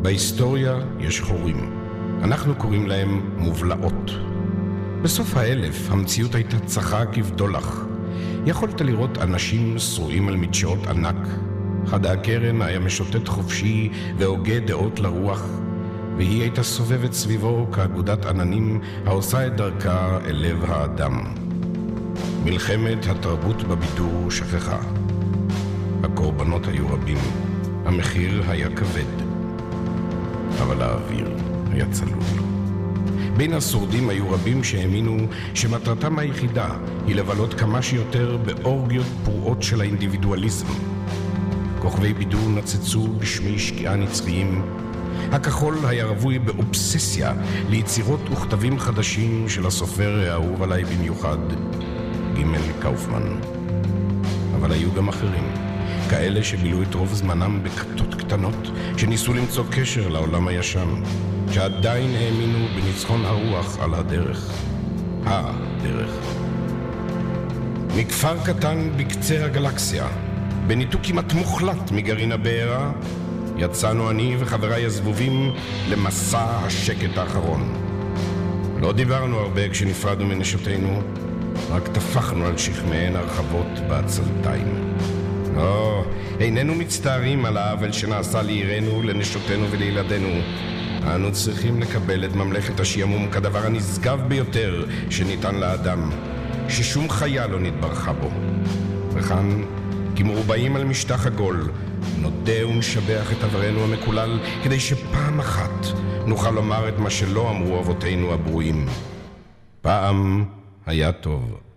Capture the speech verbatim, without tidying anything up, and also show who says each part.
Speaker 1: בהיסטוריה יש חורים. אנחנו קוראים להם מובלעות. בסוף האלף המציאות הייתה צחה כבדולח. יכולת לראות אנשים שרועים על מדשאות ענק. חד הקרן היה משוטט חופשי והוגה דעות לרוח, והיא הייתה סובבת סביבו כאגודת עננים העושה את דרכה אל לב האדם. מלחמת התרבות בבידור שכחה. הקורבנות היו רבים, המחיר היה כבד, אבל האוויר היה צלול. בין השורדים היו רבים שהאמינו שמטרתם היחידה היא לבלות כמה שיותר באורגיות פרועות של האינדיבידואליזם. כוכבי בידור נצצו בשמי שקיעה נצחיים. הכחול היה רווי באובססיה ליצירות וכתבים חדשים של הסופר האהוב עליי במיוחד, גימל קאופמן. אבל היו גם אחרים, כאלה שבילו את רוב זמנם בכתות קטנות שניסו למצוא קשר לעולם הישן, שעדיין האמינו בניצחון הרוח על הדרך. הדרך. מכפר קטן בקצה הגלקסיה, בניתוק כמעט מוחלט מגרעין הבעירה, יצאנו אני וחבריי הזבובים למסע השקט האחרון. לא דיברנו הרבה כשנפרדנו מנשותינו, רק טפחנו על שכמיהן הרחבות בעצלתיים. לא, איננו מצטערים על העוול שנעשה לעירנו, לנשותינו ולילדינו. אנו צריכים לקבל את ממלכת השעמום כדבר הנשגב ביותר שניתן לאדם, ששום חיה לא נתברכה בו. וכאן, כמרובעים על משטח עגול, נודה ונשבח את עברנו המקולל, כדי שפעם אחת נוכל לומר את מה שלא אמרו אבותינו הברואים. פעם היה טוב.